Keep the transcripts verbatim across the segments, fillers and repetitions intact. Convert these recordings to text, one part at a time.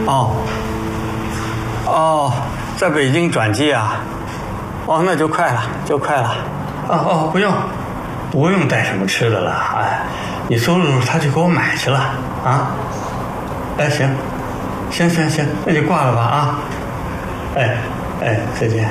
哦，哦，在北京转机啊？哦，那就快了，就快了。哦哦，不用，不用带什么吃的了。哎，你叔叔他去给我买去了啊。哎，行，行行行，那就挂了吧啊。哎哎，再见。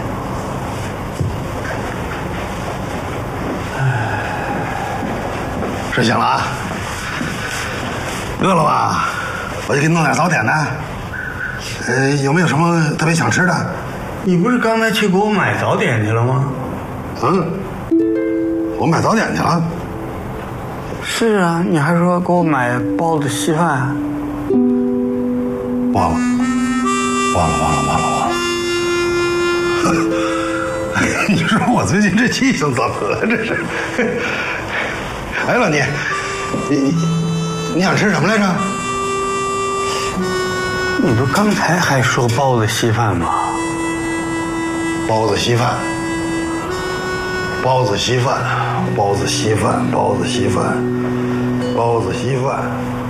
睡醒了啊？饿了吧？我就给你弄点早点呢。呃，有没有什么特别想吃的？ 你不是刚才去给我买早点去了吗？ 嗯，我买早点去了。 是啊，你还说给我买包子稀饭。 忘了，忘了，忘了，忘了，忘了。你说我最近这记性怎么了？这是。哎，老聂，你你你想吃什么来着？ 你不刚才还说包子稀饭吗？ 包子稀饭，包子稀饭，包子稀饭，包子稀饭，包子稀饭。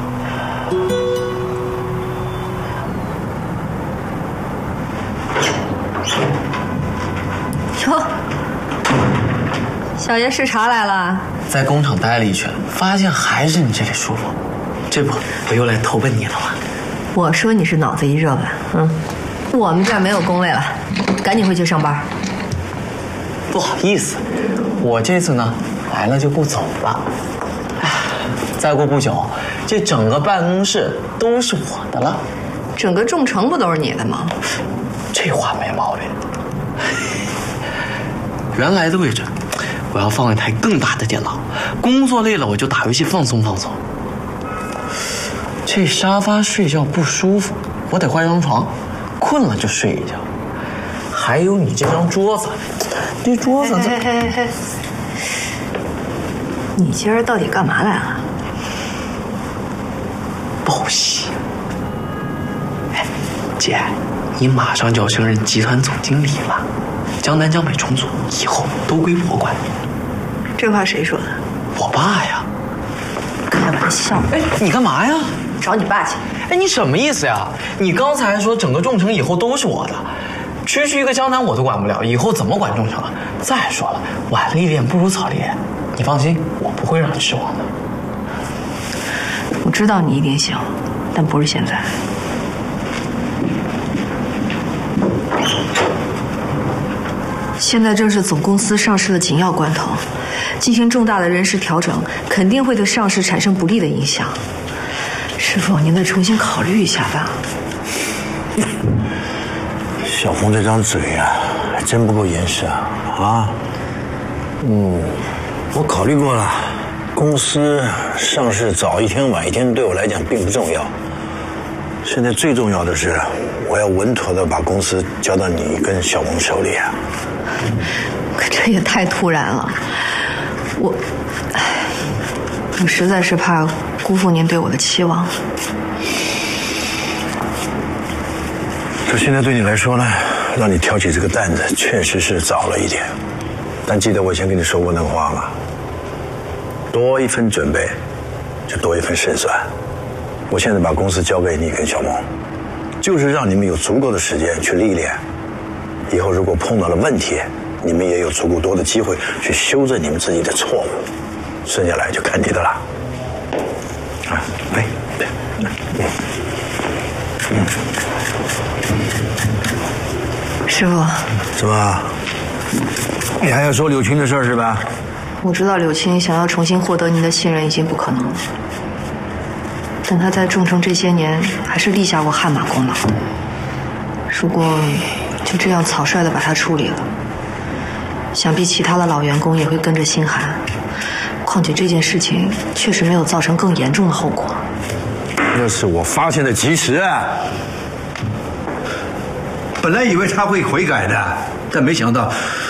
哟，小爷视察来了。 在工厂待了一圈，发现还是你这里舒服，这不我又来投奔你了吗？ 我说你是脑子一热吧？嗯，我们这儿没有工位了，赶紧回去上班。 不好意思，我这次呢来了就不走了。唉，再过不久，这整个办公室都是我的了。 整个众诚不都是你的吗？ 这话没毛病。原来的位置，我要放一台更大的电脑，工作累了我就打游戏放松放松。这沙发睡觉不舒服，我得换张床，困了就睡一觉。还有你这张桌子，这桌子嘿嘿嘿嘿，你今儿到底干嘛来了？ 报喜。哎，姐，你马上就要升任集团总经理了，江南江北重组以后都归我管。 这话谁说的？ 我爸呀。 开玩笑。 哎，你干嘛呀？ 找你爸去。 哎，你什么意思呀？你刚才说整个众诚以后都是我的，区区一个江南我都管不了，以后怎么管众诚啊？再说了，晚历练不如早历练，你放心，我不会让你失望的。 我知道你一定行，但不是现在。现在正是总公司上市的紧要关头，进行重大的人事调整，肯定会对上市产生不利的影响。师傅，您再重新考虑一下吧。 小红这张嘴呀、啊，还真不够严实啊！啊，嗯，我考虑过了，公司上市早一天晚一天对我来讲并不重要。现在最重要的是，我要稳妥的把公司交到你跟小萌手里啊。 可这也太突然了，我，我实在是怕辜负您对我的期望。 可现在对你来说呢，让你挑起这个担子，确实是早了一点。但记得我以前跟你说过那个话吗？多一分准备，就多一分胜算。我现在把公司交给你跟小萌，就是让你们有足够的时间去历练。以后如果碰到了问题，你们也有足够多的机会去修正你们自己的错误。剩下来就看你的了。啊，来，嗯嗯。 师傅， 怎么？你还要说柳青的事儿是吧？ 我知道柳青想要重新获得您的信任已经不可能了，但他在众诚这些年还是立下过汗马功劳的。如果就这样草率地把他处理了，想必其他的老员工也会跟着心寒。况且这件事情确实没有造成更严重的后果。 要是我发现的及时啊！本来以为他会悔改的，但没想到